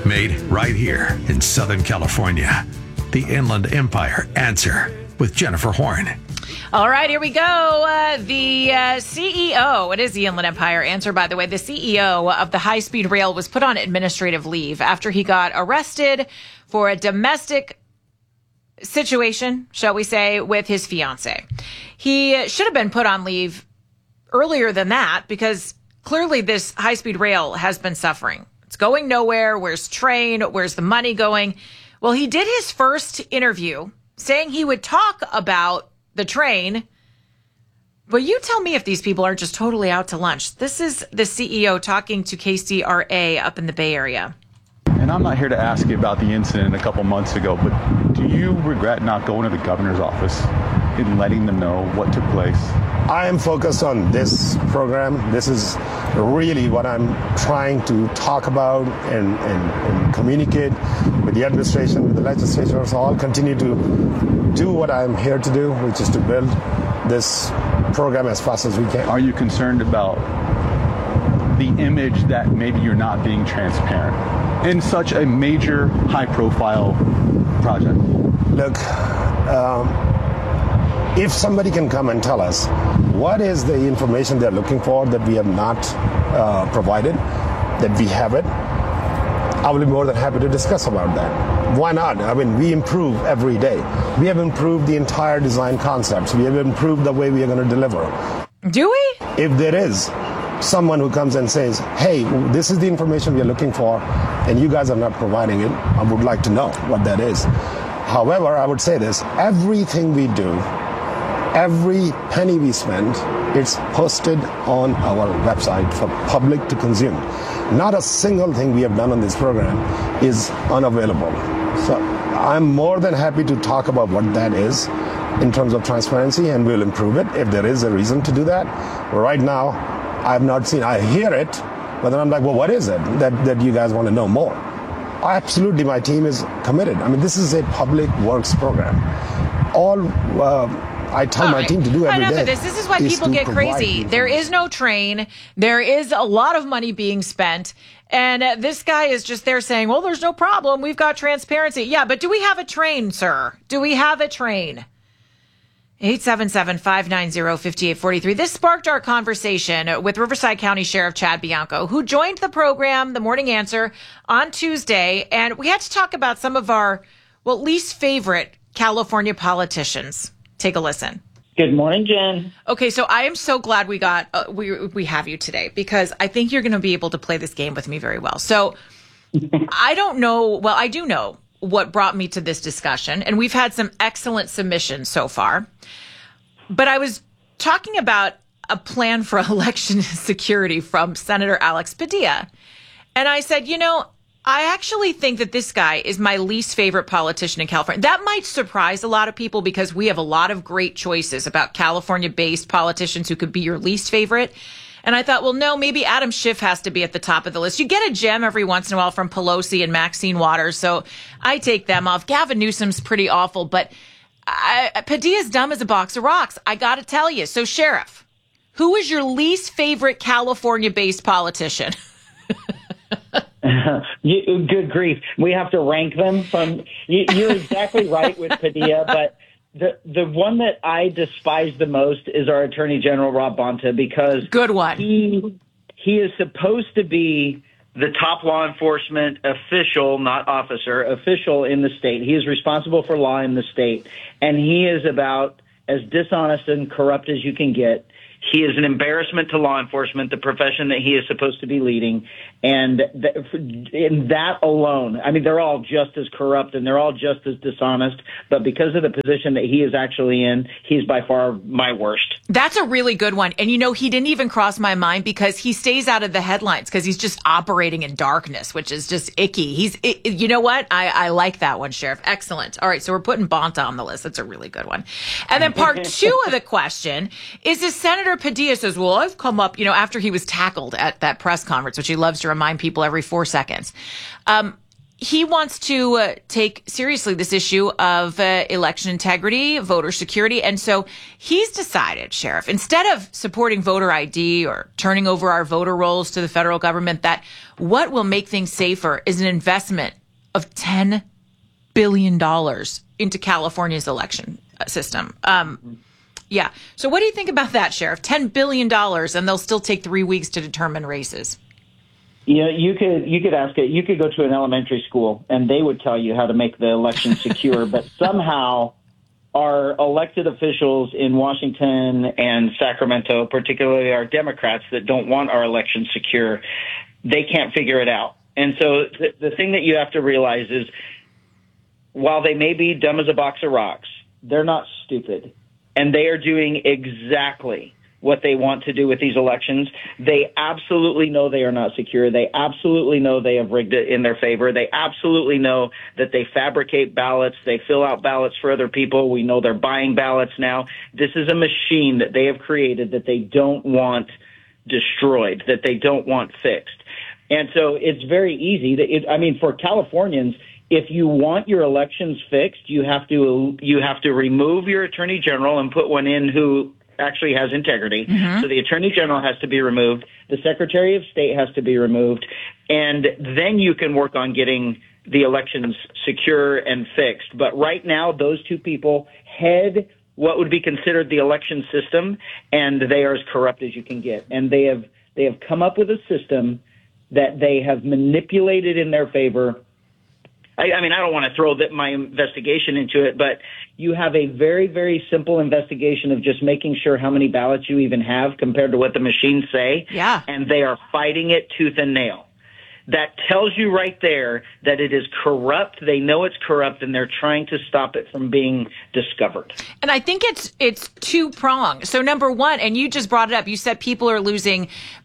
Made right here in Southern California. The Inland Empire Answer with Jennifer Horn. All right, here we go. The CEO, it is the Inland Empire Answer, by the way. The CEO of the high-speed rail was put on administrative leave after he got arrested for a domestic situation, shall we say, with his fiance. He should have been put on leave earlier than that because clearly this high-speed rail has been suffering. It's going nowhere. Where's train? Where's the money going? Well, he did his first interview saying he would talk about the train. But you tell me if these people are just totally out to lunch. This is the CEO talking to KCRA up in the Bay Area. And I'm not here to ask you about the incident a couple months ago, but do you regret not going to the governor's office and letting them know what took place? I am focused on this program. This is really what I'm trying to talk about and communicate with the administration, with the legislature. So I'll continue to do what I'm here to do, which is to build this program as fast as we can. Are you concerned about the image that maybe you're not being transparent in such a major, high-profile project? Look, if somebody can come and tell us what is the information they're looking for that we have not provided, that we have it, I will be more than happy to discuss about that. Why not? I mean, we improve every day. We have improved the entire design concepts. We have improved the way we are going to deliver. Do we? If there is someone who comes and says, hey, this is the information we are looking for, and you guys are not providing it, I would like to know what that is. However, I would say this, everything we do, every penny we spend, it's posted on our website for public to consume. Not a single thing we have done on this program is unavailable. So I'm more than happy to talk about what that is in terms of transparency, and we'll improve it if there is a reason to do that. Right now, I've not seen, I hear it, but then I'm like, well, what is it that you guys want to know more? Absolutely, my team is committed. I mean, this is a public works program. I tell my team to do every day. This is why people get crazy. There is no train. There is a lot of money being spent. And this guy is just there saying, well, there's no problem. We've got transparency. Yeah, but do we have a train, sir? Do we have a train? 877-590-5843. This sparked our conversation with Riverside County Sheriff Chad Bianco, who joined the program, The Morning Answer, on Tuesday. And we had to talk about some of our, least favorite California politicians. Take a listen. Good morning, Jen. Okay, so I am so glad we got we have you today because I think you're going to be able to play this game with me very well. So I don't know. Well, I do know what brought me to this discussion, and we've had some excellent submissions so far. But I was talking about a plan for election security from Senator Alex Padilla, and I said, I actually think that this guy is my least favorite politician in California. That might surprise a lot of people because we have a lot of great choices about California-based politicians who could be your least favorite. And I thought, well, no, maybe Adam Schiff has to be at the top of the list. You get a gem every once in a while from Pelosi and Maxine Waters, so I take them off. Gavin Newsom's pretty awful, but Padilla's dumb as a box of rocks. I got to tell you. So, Sheriff, who is your least favorite California-based politician? Good grief. We have to rank them from, you're exactly right with Padilla, but the one that I despise the most is our Attorney General, Rob Bonta, because good one. He is supposed to be the top law enforcement official, not officer, official in the state. He is responsible for law in the state, and he is about as dishonest and corrupt as you can get. He is an embarrassment to law enforcement, the profession that he is supposed to be leading. And in that alone, I mean, they're all just as corrupt and they're all just as dishonest. But because of the position that he is actually in, he's by far my worst. That's a really good one. And, he didn't even cross my mind because he stays out of the headlines because he's just operating in darkness, which is just icky. You know what? I like that one, Sheriff. Excellent. All right. So we're putting Bonta on the list. That's a really good one. And then part two of the question is Senator Padilla says, well, I've come up, after he was tackled at that press conference, which he loves to remind people every 4 seconds. he wants to take seriously this issue of election integrity, voter security. And so he's decided, Sheriff, instead of supporting voter ID or turning over our voter rolls to the federal government, that what will make things safer is an investment of $10 billion into California's election system. Yeah. So what do you think about that, Sheriff? $10 billion, and they'll still take 3 weeks to determine races. Yeah, you could ask it. You could go to an elementary school, and they would tell you how to make the election secure. But somehow, our elected officials in Washington and Sacramento, particularly our Democrats that don't want our election secure, they can't figure it out. And so the thing that you have to realize is, while they may be dumb as a box of rocks, they're not stupid, and they are doing exactly what they want to do with these elections. They absolutely know they are not secure. They absolutely know they have rigged it in their favor. They absolutely know that they fabricate ballots. They fill out ballots for other people. We know they're buying ballots now. This is a machine that they have created that they don't want destroyed, that they don't want fixed. And so it's very easy. For Californians, if you want your elections fixed, you have to remove your attorney general and put one in who actually has integrity. So the attorney general has to be removed. The secretary of state has to be removed. And then you can work on getting the elections secure and fixed. But right now, those two people head what would be considered the election system, and they are as corrupt as you can get. And they have come up with a system that they have manipulated in their favor. I don't want to throw my investigation into it, but you have a very, very simple investigation of just making sure how many ballots you even have compared to what the machines say. Yeah. And they are fighting it tooth and nail. That tells you right there that it is corrupt. They know it's corrupt, and they're trying to stop it from being discovered. And I think it's two-pronged. So number one, and you just brought it up, you said people are losing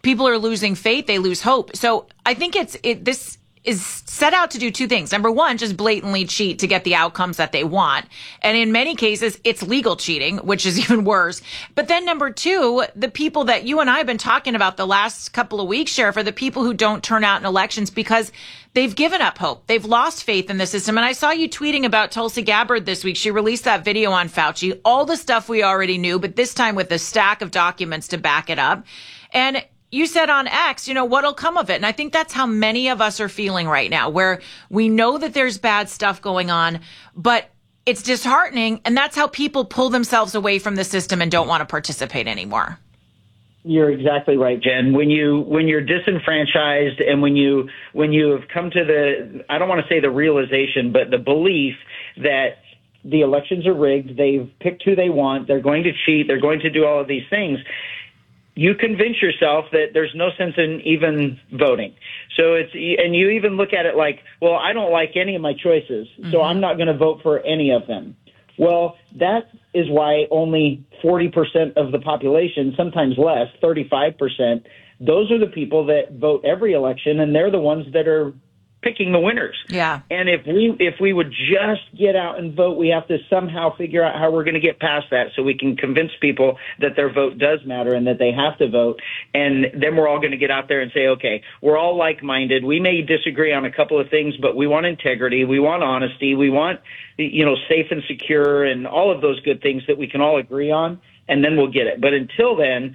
faith, they lose hope. So I think this is set out to do two things. Number one, just blatantly cheat to get the outcomes that they want. And in many cases, it's legal cheating, which is even worse. But then number two, the people that you and I have been talking about the last couple of weeks, Sheriff, are the people who don't turn out in elections because they've given up hope. They've lost faith in the system. And I saw you tweeting about Tulsi Gabbard this week. She released that video on Fauci, all the stuff we already knew, but this time with a stack of documents to back it up. And you said on X, what'll come of it? And I think that's how many of us are feeling right now, where we know that there's bad stuff going on, but it's disheartening. And that's how people pull themselves away from the system and don't want to participate anymore. You're exactly right, Jen. When you're disenfranchised and when you have come to I don't want to say the realization, but the belief that the elections are rigged, they've picked who they want, they're going to cheat, they're going to do all of these things, you convince yourself that there's no sense in even voting. So and you even look at it like, well, I don't like any of my choices, so I'm not going to vote for any of them. Well, that is why only 40% of the population, sometimes less, 35%, those are the people that vote every election, and they're the ones that are picking the winners. Yeah. And if we would just get out and vote, we have to somehow figure out how we're going to get past that so we can convince people that their vote does matter and that they have to vote. And then we're all going to get out there and say, okay, we're all like-minded. We may disagree on a couple of things, but we want integrity. We want honesty. We want, safe and secure and all of those good things that we can all agree on. And then we'll get it. But until then,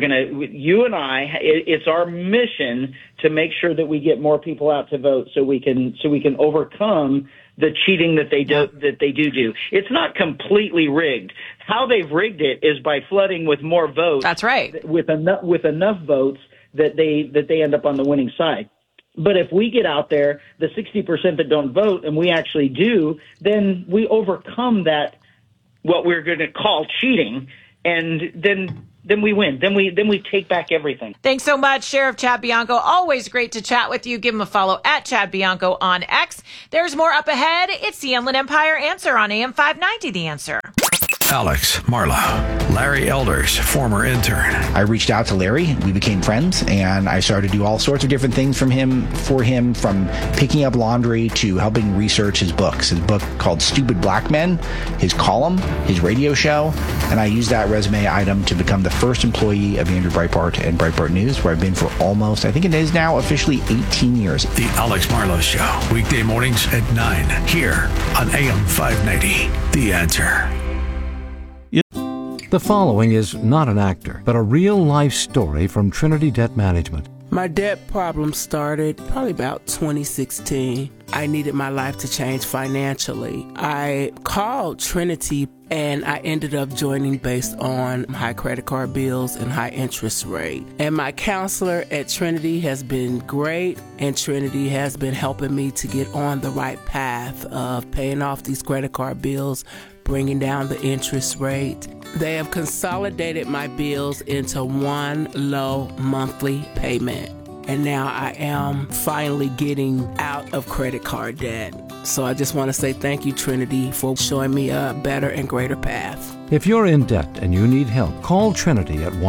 you and I, it's our mission to make sure that we get more people out to vote so we can overcome the cheating that they do. It's not completely rigged. How they've rigged it is by flooding with more votes. That's right. With enough votes that they end up on the winning side. But if we get out there, the 60% that don't vote, and we actually do, then we overcome that, what we're going to call cheating. And then we win. Then we take back everything. Thanks so much, Sheriff Chad Bianco. Always great to chat with you. Give him a follow at Chad Bianco on X. There's more up ahead. It's the Inland Empire Answer on AM 590, The Answer. Alex Marlowe, Larry Elders, former intern. I reached out to Larry. We became friends, and I started to do all sorts of different things for him, from picking up laundry to helping research his books. His book called Stupid Black Men, his column, his radio show, and I used that resume item to become the first employee of Andrew Breitbart and Breitbart News, where I've been for almost, I think it is now officially 18 years. The Alex Marlowe Show, weekday mornings at 9, here on AM 590. The Answer. The following is not an actor, but a real-life story from Trinity Debt Management. My debt problem started probably about 2016. I needed my life to change financially. I called Trinity and I ended up joining based on high credit card bills and high interest rate. And my counselor at Trinity has been great, and Trinity has been helping me to get on the right path of paying off these credit card bills, bringing down the interest rate. They have consolidated my bills into one low monthly payment. And now I am finally getting out of credit card debt. So I just want to say thank you, Trinity, for showing me a better and greater path. If you're in debt and you need help, call Trinity at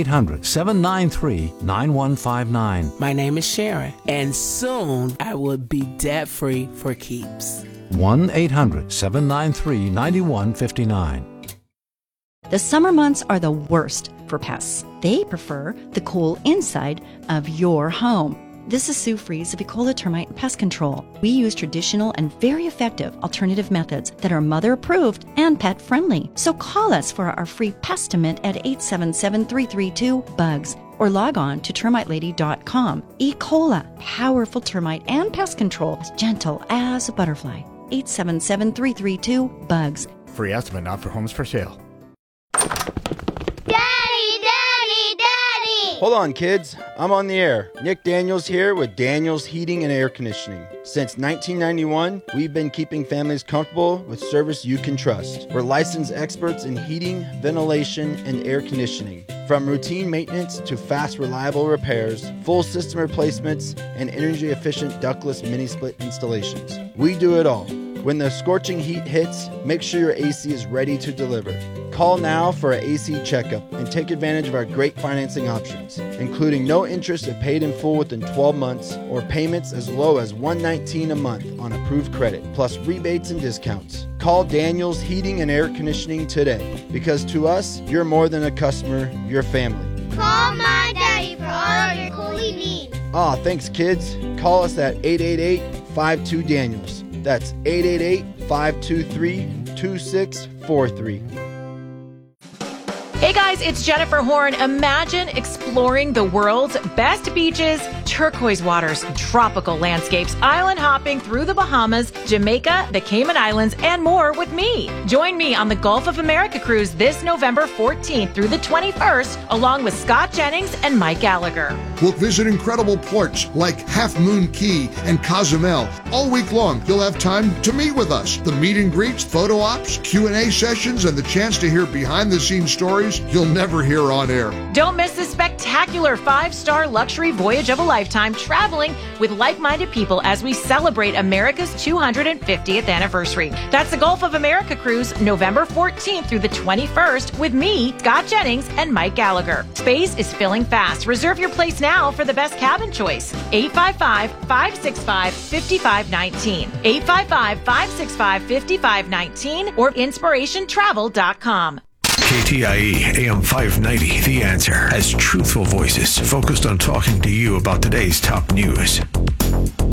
1-800-793-9159. My name is Sharon, and soon I will be debt-free for keeps. 1-800-793-9159. The summer months are the worst for pests. They prefer the cool inside of your home. This is Sue Fries of Ecola Termite Pest Control. We use traditional and very effective alternative methods that are mother-approved and pet-friendly. So call us for our free Pestimate at 877-332-BUGS or log on to termitelady.com. Ecola, powerful termite and pest control, as gentle as a butterfly. 877-332-BUGS. Free estimate not for homes for sale. Hold on, kids. I'm on the air. Nick Daniels here with Daniels Heating and Air Conditioning. Since 1991, we've been keeping families comfortable with service you can trust. We're licensed experts in heating, ventilation, and air conditioning. From routine maintenance to fast, reliable repairs, full system replacements, and energy-efficient ductless mini-split installations. We do it all. When the scorching heat hits, make sure your AC is ready to deliver. Call now for an AC checkup and take advantage of our great financing options, including no interest if paid in full within 12 months or payments as low as $119 a month on approved credit, plus rebates and discounts. Call Daniels Heating and Air Conditioning today, because to us, you're more than a customer, you're family. Call my daddy for all your cooling needs. Thanks, kids. Call us at 888-52-DANIELS. That's 888-523-2643. Hey guys, it's Jennifer Horn. Imagine exploring the world's best beaches, turquoise waters, tropical landscapes, island hopping through the Bahamas, Jamaica, the Cayman Islands, and more with me. Join me on the Gulf of America cruise this November 14th through the 21st, along with Scott Jennings and Mike Gallagher. We'll visit incredible ports like Half Moon Key and Cozumel. All week long, you'll have time to meet with us. The meet and greets, photo ops, Q&A sessions, and the chance to hear behind-the-scenes stories you'll never hear on air. Don't miss this spectacular 5-star luxury voyage of a lifetime, traveling with like-minded people as we celebrate America's 250th anniversary. That's the Gulf of America cruise, November 14th through the 21st, with me, Scott Jennings, and Mike Gallagher. Space is filling fast. Reserve your place now for the best cabin choice. 855-565-5519. 855-565-5519 or inspirationtravel.com. KTIE AM 590, The Answer, has truthful voices focused on talking to you about today's top news.